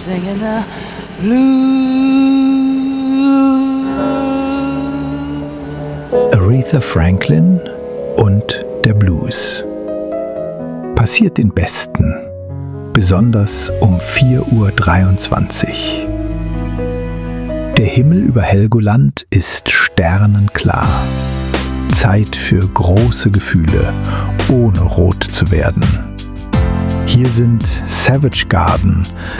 singing the blues. Aretha Franklin und der Blues. Passiert den Besten, besonders um 4:23 Uhr. Der Himmel über Helgoland ist sternenklar. Zeit für große Gefühle, ohne rot zu werden. Hier sind Savage Garden